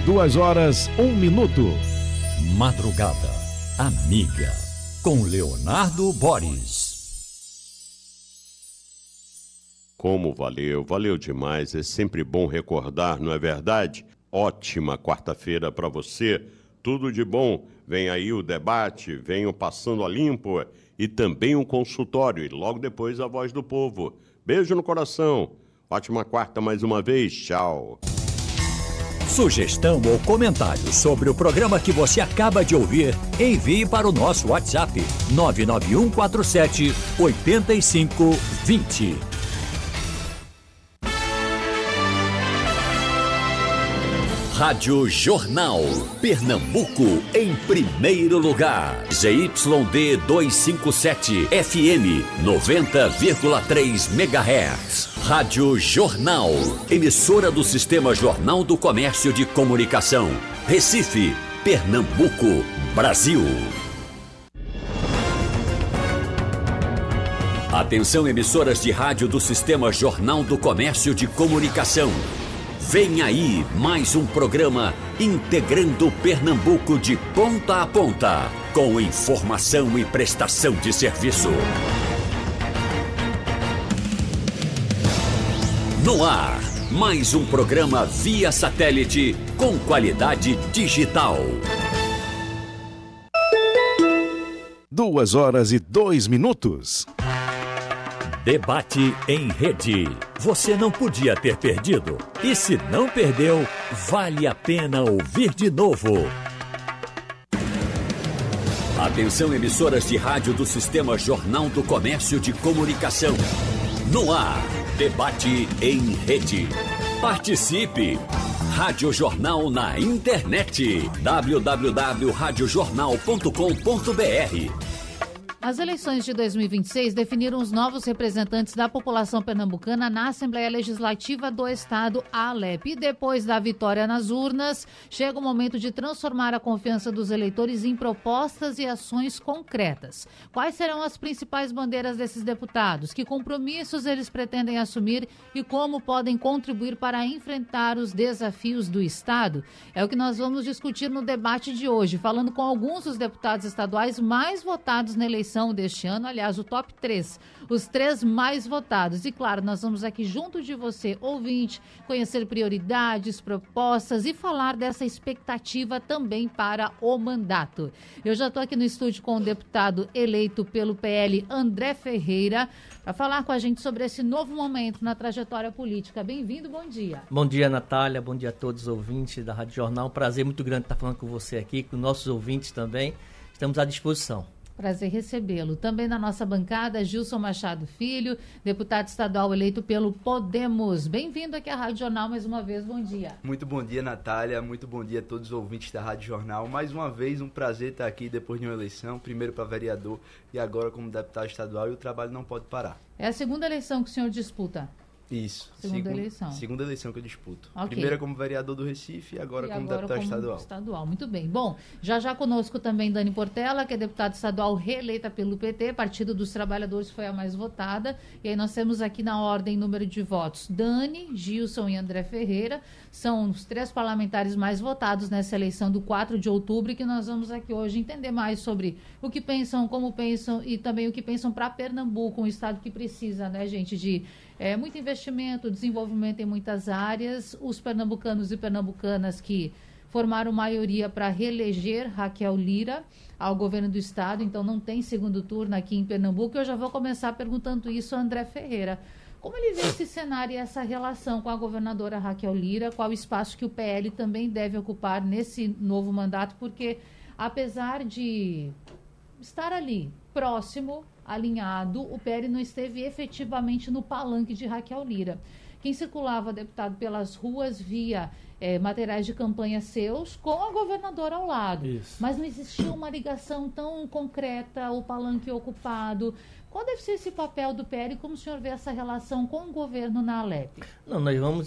2h01. Madrugada Amiga, com Leonardo Boris. Como valeu demais, é sempre bom recordar, não é verdade? Ótima quarta-feira para você, tudo de bom. Vem aí o debate, vem o Passando a Limpo e também um consultório e logo depois a Voz do Povo. Beijo no coração, ótima quarta mais uma vez, tchau. Sugestão ou comentário sobre o programa que você acaba de ouvir, envie para o nosso WhatsApp 99147-8520. Rádio Jornal, Pernambuco, em primeiro lugar. ZYD 257, FM 90,3 MHz. Rádio Jornal, emissora do Sistema Jornal do Comércio de Comunicação. Recife, Pernambuco, Brasil. Atenção, emissoras de rádio do Sistema Jornal do Comércio de Comunicação. Vem aí mais um programa integrando Pernambuco de ponta a ponta, com informação e prestação de serviço. No ar, mais um programa via satélite com qualidade digital. 2h02. Debate em rede. Você não podia ter perdido. E se não perdeu, vale a pena ouvir de novo. Atenção, emissoras de rádio do Sistema Jornal do Comércio de Comunicação. No ar, debate em rede. Participe! Rádio Jornal na internet. www.radiojornal.com.br. As eleições de 2026 definiram os novos representantes da população pernambucana na Assembleia Legislativa do Estado, a ALEP. E depois da vitória nas urnas, chega o momento de transformar a confiança dos eleitores em propostas e ações concretas. Quais serão as principais bandeiras desses deputados? Que compromissos eles pretendem assumir e como podem contribuir para enfrentar os desafios do Estado? É o que nós vamos discutir no debate de hoje, falando com alguns dos deputados estaduais mais votados na eleição deste ano, aliás, o top 3, os 3 mais votados. E claro, nós vamos aqui junto de você, ouvinte, conhecer prioridades, propostas e falar dessa expectativa também para o mandato. Eu já estou aqui no estúdio com o deputado eleito pelo PL, André Ferreira, para falar com a gente sobre esse novo momento na trajetória política. Bem-vindo, bom dia. Bom dia, Natália, bom dia a todos os ouvintes da Rádio Jornal. Prazer muito grande estar falando com você aqui, com nossos ouvintes também. Estamos à disposição. Prazer recebê-lo. Também na nossa bancada, Gilson Machado Filho, deputado estadual eleito pelo Podemos. Bem-vindo aqui à Rádio Jornal mais uma vez, bom dia. Muito bom dia, Natália, muito bom dia a todos os ouvintes da Rádio Jornal. Mais uma vez, um prazer estar aqui depois de uma eleição, primeiro para vereador e agora como deputado estadual, e o trabalho não pode parar. É a segunda eleição que o senhor disputa? Isso. Segunda eleição. Segunda eleição que eu disputo. Okay. Primeira como vereador do Recife e agora como deputado estadual. Muito bem. Bom, já conosco também Dani Portela, que é deputada estadual reeleita pelo PT, Partido dos Trabalhadores, foi a mais votada. E aí nós temos aqui na ordem número de votos Dani, Gilson e André Ferreira. São os 3 parlamentares mais votados nessa eleição do 4 de outubro, e que nós vamos aqui hoje entender mais sobre o que pensam, como pensam e também o que pensam para Pernambuco, um estado que precisa, né, gente, de muito investimento, desenvolvimento em muitas áreas. Os pernambucanos e pernambucanas que formaram maioria para reeleger Raquel Lira ao governo do estado, então não tem segundo turno aqui em Pernambuco. Eu já vou começar perguntando isso a André Ferreira. Como ele vê esse cenário e essa relação com a governadora Raquel Lira? Qual o espaço que o PL também deve ocupar nesse novo mandato? Porque, apesar de estar ali, próximo, alinhado, o PL não esteve efetivamente no palanque de Raquel Lira. Quem circulava, deputado, pelas ruas via materiais de campanha seus com a governadora ao lado. Isso. Mas não existia uma ligação tão concreta, o palanque ocupado. Qual deve ser esse papel do PL e como o senhor vê essa relação com o governo na Alep? Não, nós vamos